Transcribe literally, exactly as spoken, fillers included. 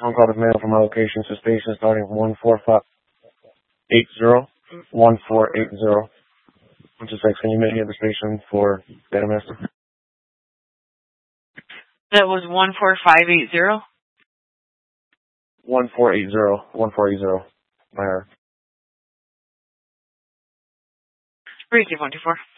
Phone call is mail from my location to station starting one four five eight zero one four eight zero. One two six. Can you meet me at the station for Data Master? That was one four five eight zero. One four eight zero. One four eight zero. My error. Three two one two four.